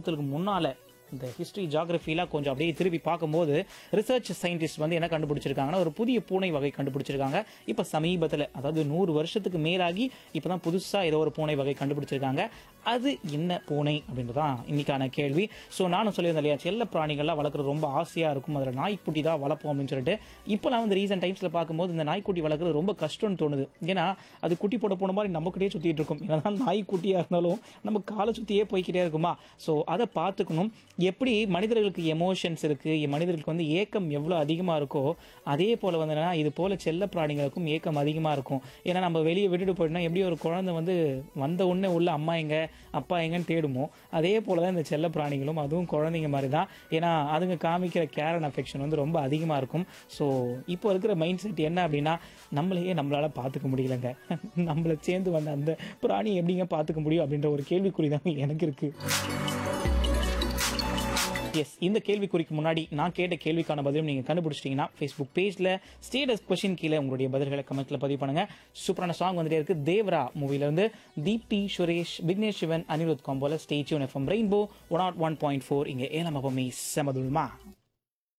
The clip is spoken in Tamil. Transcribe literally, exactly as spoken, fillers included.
வருடத்துக்கு முன்னால் இந்த ஹிஸ்ட்ரி ஜாகிரஃபிலாம் கொஞ்சம் அப்படியே திருப்பி பார்க்கும்போது ரிசர்ச் சயின்டிஸ்ட் வந்து என்ன கண்டுபிடிச்சிருக்காங்கன்னா ஒரு புதிய பூனை வகை கண்டுபிடிச்சிருக்காங்க. இப்போ சமீபத்தில், அதாவது நூறு வருஷத்துக்கு மேலாகி இப்போ தான் புதுசாக ஏதோ ஒரு பூனை வகை கண்டுபிடிச்சிருக்காங்க. அது என்ன பூனை அப்படின்றதான் இன்னைக்கான கேள்வி. ஸோ நானும் சொல்லியிருந்தேன் இல்லையா, செல்ல பிராணிகள்லாம் வளர்க்குறது ரொம்ப ஆசையாக இருக்கும், அதில் நாய்க்குட்டி தான் வளர்ப்போம் அப்படின்னு சொல்லிட்டு. இப்போலாம் வந்து ரீசெண்ட் டைம்ஸில் பார்க்கும்போது இந்த நாய்க்குட்டி வளர்க்குறது ரொம்ப கஷ்டம்னு தோணுது. ஏன்னா அது குட்டி போட போன மாதிரி நம்மக்கிட்டே சுற்றிட்டு இருக்கும். ஏன்னா நாய்க்குட்டியாக இருந்தாலும் நம்ம காலை சுற்றியே போய்கிட்டே இருக்குமா. ஸோ அதை பார்த்துக்கணும். எப்படி மனிதர்களுக்கு எமோஷன்ஸ் இருக்குது, மனிதர்களுக்கு வந்து ஏக்கம் எவ்வளோ அதிகமாக இருக்கோ அதே போல் வந்து என்னன்னா இது போல் செல்ல பிராணிகளுக்கும் ஏக்கம் அதிகமாக இருக்கும். ஏன்னா நம்ம வெளியே விட்டுட்டு போயிட்டோம்னா எப்படி ஒரு குழந்தை வந்து வந்த உடனே உள்ள அம்மா எங்க அப்பா எங்கன்னு தேடுமோ, அதே போல் தான் இந்த செல்ல பிராணிகளும் அதுவும் குழந்தைங்க மாதிரி தான். ஏன்னா அதுங்க காமிக்கிற கேர் அண்ட் அஃபெக்ஷன் வந்து ரொம்ப அதிகமாக இருக்கும். ஸோ இப்போ இருக்கிற மைண்ட் செட் என்ன அப்படின்னா, நம்மளையே நம்மளால் பார்த்துக்க முடியலங்க, நம்மளை சேர்ந்து வந்த அந்த பிராணி எப்படிங்க பார்த்துக்க முடியும் அப்படின்ற ஒரு கேள்விக்குறி தான் எனக்கு இருக்குது. எஸ், இந்த கேள்விக்குறிக்கு முன்னாடி நான் கேட்ட கேள்விக்கான பதிலும் நீங்கள் கண்டுபிடிச்சிட்டிங்கன்னா ஃபேஸ்புக் பேஜில் ஸ்டேட்டஸ் கொஷின் கீழே உங்களுடைய பதில்களை கமெண்ட்டில் பதிவு பண்ணுங்கள். சூப்பரான சாங் வந்துட்டே இருக்குது. Devara மூவிலேருந்து Deepti, Suresh, Vignesh Sivan, Anirudh காம்போல stay tune. FM rainbow one not one point four. இங்கே ஏலம் அப்பமே செமதுல்மா.